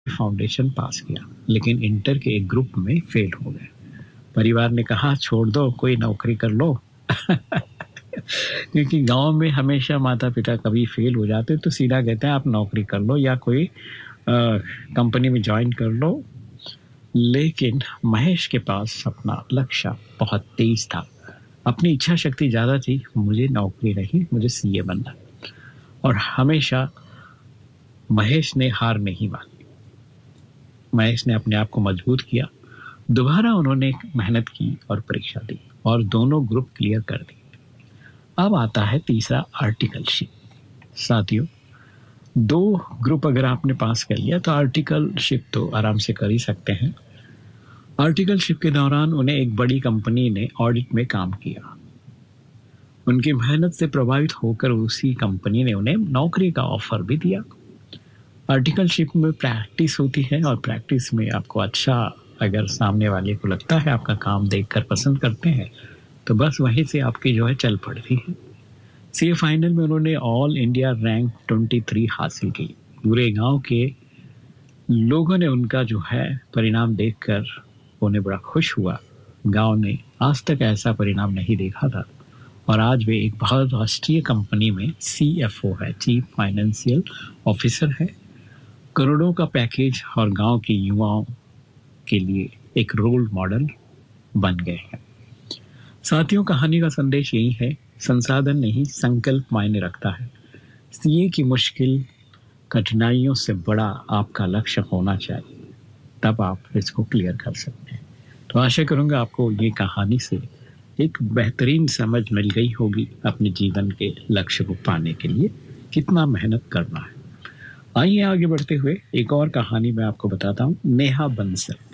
Foundation पास किया, लेकिन inter के एक ग्रुप में फेल हो गए। परिवार ने कहा छोड़ दो, कोई नौकरी कर लो। क्योंकि गांव में हमेशा माता पिता कभी फेल हो जाते तो सीधा कहते हैं आप नौकरी कर लो या कोई कंपनी में ज्वाइन कर लो। लेकिन महेश के पास अपना लक्ष्य बहुत तेज था, अपनी इच्छा शक्ति ज्यादा थी। मुझे नौकरी नहीं, मुझे सीए बनना। और हमेशा महेश ने हार नहीं मानी। महेश ने अपने आप को मजबूत किया। दोबारा उन्होंने मेहनत की और परीक्षा दी और दोनों ग्रुप क्लियर कर दी। अब आता है तीसरा, आर्टिकलशिप। साथियों, दो ग्रुप अगर आपने पास कर लिया तो आर्टिकलशिप तो आराम से कर ही सकते हैं। आर्टिकलशिप के दौरान उन्हें एक बड़ी कंपनी ने ऑडिट में काम किया। उनकी मेहनत से प्रभावित होकर उसी कंपनी ने उन्हें नौकरी का ऑफर भी दिया। आर्टिकलशिप में प्रैक्टिस होती है और प्रैक्टिस में आपको अच्छा, अगर सामने वाले को लगता है आपका काम देखकर पसंद करते हैं तो बस वहीं से आपकी जो है चल पड़ती है। सीए फाइनल में उन्होंने ऑल इंडिया रैंक 23 हासिल की। पूरे गांव के लोगों ने उनका जो है परिणाम देखकर उन्हें बड़ा खुश हुआ। गांव ने आज तक ऐसा परिणाम नहीं देखा था और आज वे एक बहुत राष्ट्रीय कंपनी में सीएफओ है, चीफ फाइनेंशियल ऑफिसर है। करोड़ों का पैकेज और गांव के युवाओं के लिए एक रोल मॉडल बन गए हैं। साथियों, कहानी का संदेश यही है, संसाधन नहीं संकल्प मायने रखता है। सीए की मुश्किल कठिनाइयों से बड़ा आपका लक्ष्य होना चाहिए, तब आप इसको क्लियर कर सकते हैं। तो आशा करूंगा आपको ये कहानी से एक बेहतरीन समझ मिल गई होगी अपने जीवन के लक्ष्य को पाने के लिए कितना मेहनत करना है। आइए आगे बढ़ते हुए एक और कहानी मैं आपको बताता हूँ, नेहा बंसल।